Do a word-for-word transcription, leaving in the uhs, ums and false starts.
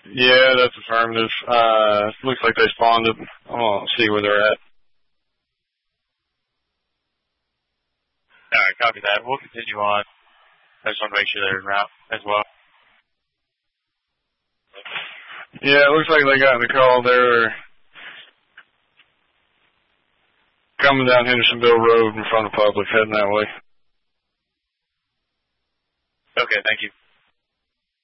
Yeah, that's affirmative. Uh, looks like they spawned it. I'll see where they're at. All right, copy that. We'll continue on. I just want to make sure they're en route as well. Yeah, it looks like they got in the call. They're coming down Hendersonville Road in front of Public, heading that way. Okay, thank you.